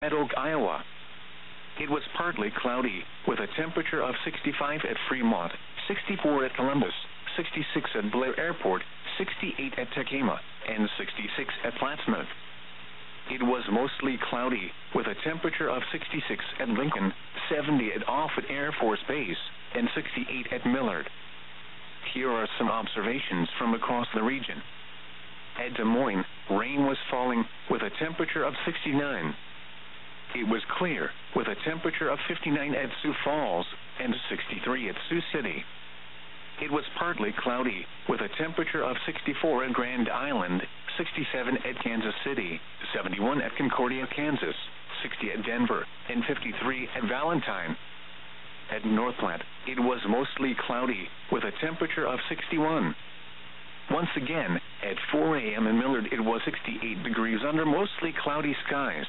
At Oak, Iowa, it was partly cloudy, with a temperature of 65 at Fremont, 64 at Columbus, 66 at Blair Airport, 68 at Tacoma, and 66 at Plattsmouth. It was mostly cloudy, with a temperature of 66 at Lincoln, 70 at Offutt Air Force Base, and 68 at Millard. Here are some observations from across the region. At Des Moines, rain was falling, with a temperature of 69. It was clear, with a temperature of 59 at Sioux Falls, and 63 at Sioux City. It was partly cloudy, with a temperature of 64 at Grand Island, 67 at Kansas City, 71 at Concordia, Kansas, 60 at Denver, and 53 at Valentine. At North Platte, it was mostly cloudy, with a temperature of 61. Once again, at 4 a.m. in Millard, it was 68 degrees under mostly cloudy skies.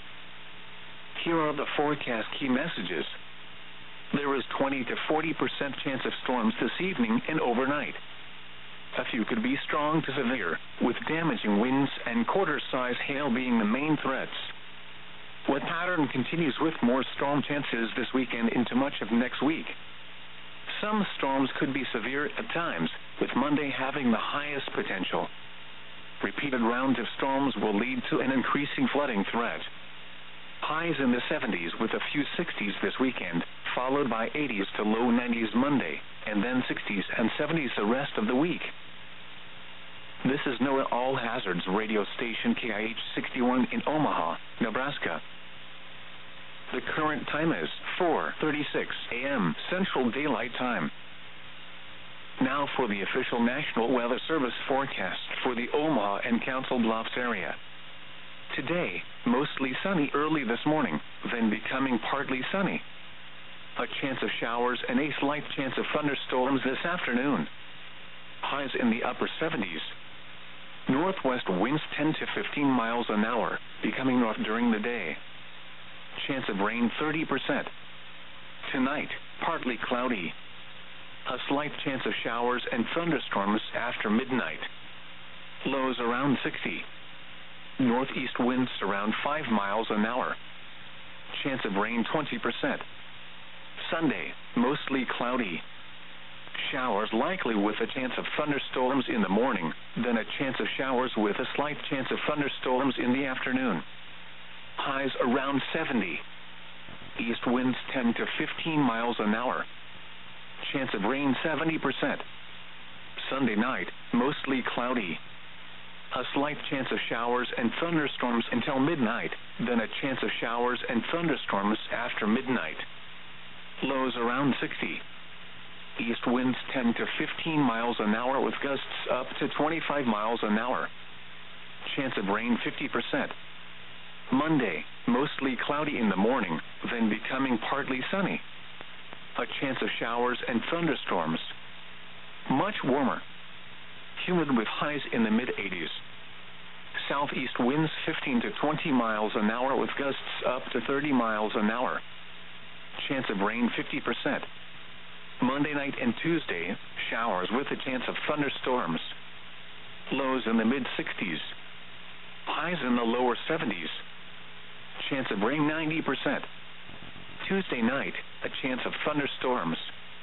Here are the forecast key messages. There is 20 to 40% chance of storms this evening and overnight. A few could be strong to severe, with damaging winds and quarter-size hail being the main threats. What pattern continues with more storm chances this weekend into much of next week. Some storms could be severe at times, with Monday having the highest potential. Repeated rounds of storms will lead to an increasing flooding threat. Highs in the 70s with a few 60s this weekend, followed by 80s to low 90s Monday, and then 60s and 70s the rest of the week. This is NOAA All Hazards radio station KIH 61 in Omaha, Nebraska. The current time is 4:36 a.m. Central Daylight Time. Now for the official National Weather Service forecast for the Omaha and Council Bluffs area. Today, mostly sunny early this morning, then becoming partly sunny. A chance of showers and a slight chance of thunderstorms this afternoon. Highs in the upper 70s. Northwest winds 10 to 15 miles an hour, becoming north during the day. Chance of rain 30%. Tonight, partly cloudy. A slight chance of showers and thunderstorms after midnight. Lows around 60. Northeast winds around 5 miles an hour. Chance of rain 20%. Sunday, mostly cloudy. Showers likely with a chance of thunderstorms in the morning, then a chance of showers with a slight chance of thunderstorms in the afternoon. Highs around 70. East winds 10 to 15 miles an hour. Chance of rain 70%. Sunday night, mostly cloudy. A slight chance of showers and thunderstorms until midnight, then a chance of showers and thunderstorms after midnight. Lows around 60. East winds 10 to 15 miles an hour with gusts up to 25 miles an hour. Chance of rain 50%. Monday, mostly cloudy in the morning, then becoming partly sunny. A chance of showers and thunderstorms. Much warmer. Humid with highs in the mid-80s. Southeast winds 15 to 20 miles an hour with gusts up to 30 miles an hour. Chance of rain 50%. Monday night and Tuesday, showers with a chance of thunderstorms. Lows in the mid-60s. Highs in the lower 70s. Chance of rain 90%. Tuesday night, a chance of thunderstorms.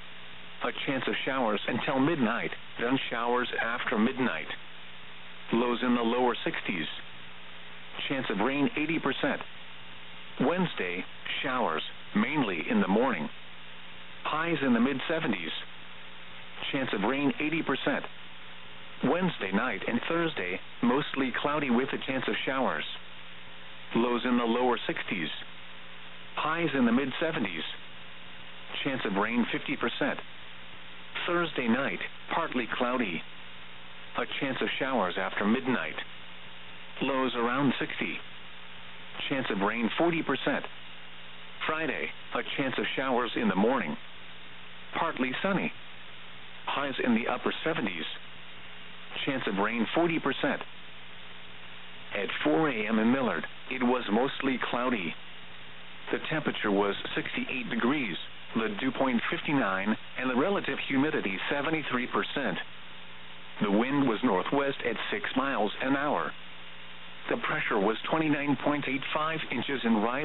A chance of showers until midnight, then showers after midnight. Lows in the lower 60s. Chance of rain 80%. Wednesday, showers, mainly in the morning. Highs in the mid-70s. Chance of rain 80%. Wednesday night and Thursday, mostly cloudy with a chance of showers. Lows in the lower 60s. Highs in the mid-70s. Chance of rain 50%. Thursday night, partly cloudy. A chance of showers after midnight. Lows around 60. Chance of rain 40%. Friday, a chance of showers in the morning. Partly sunny. Highs in the upper 70s. Chance of rain 40%. At 4 a.m. in Millard, it was mostly cloudy. The temperature was 68 degrees, the dew point 59, and the relative humidity 73%. The wind was northwest at 6 miles an hour. The pressure was 29.85 inches and rising.